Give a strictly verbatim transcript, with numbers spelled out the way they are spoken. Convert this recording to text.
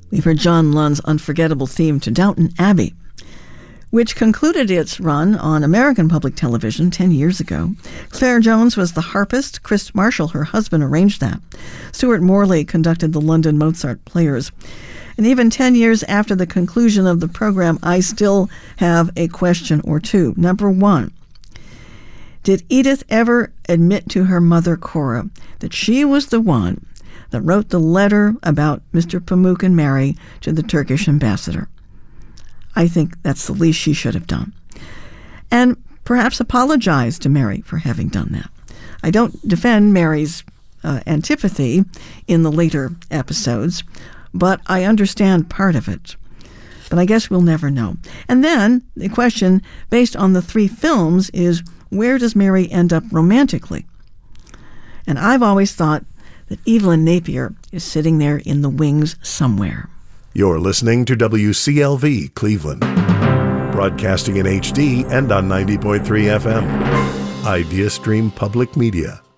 We've heard John Lund's unforgettable theme to Downton Abbey, which concluded its run on American public television ten years ago. Claire Jones was the harpist. Chris Marshall, her husband, arranged that. Stuart Morley conducted the London Mozart Players. And even ten years after the conclusion of the program, I still have a question or two. Number one, did Edith ever admit to her mother, Cora, that she was the one that wrote the letter about Mister Pamuk and Mary to the Turkish ambassador? I think that's the least she should have done. And perhaps apologize to Mary for having done that. I don't defend Mary's uh, antipathy in the later episodes, but I understand part of it. But I guess we'll never know. And then the question, based on the three films, is where does Mary end up romantically? And I've always thought that Evelyn Napier is sitting there in the wings somewhere. You're listening to W C L V Cleveland, broadcasting in H D and on ninety point three F M. IdeaStream Public Media.